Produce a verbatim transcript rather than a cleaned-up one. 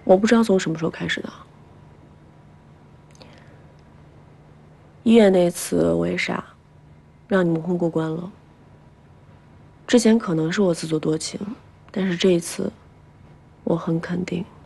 我不知道从什么时候开始的。医院那次我也傻，让你蒙混过关了。之前可能是我自作多情，但是这一次，我很肯定。